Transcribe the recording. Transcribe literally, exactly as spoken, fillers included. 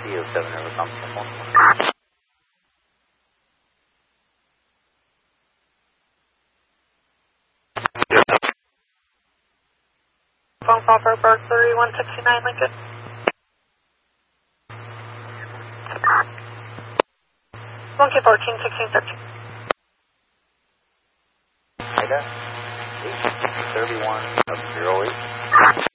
C O seven over Compton one. Phone call for Berg thirty-one sixty-nine Lincoln. Monkey fourteen sixteen thirteen. Ida, eight thirty-one of zero eight.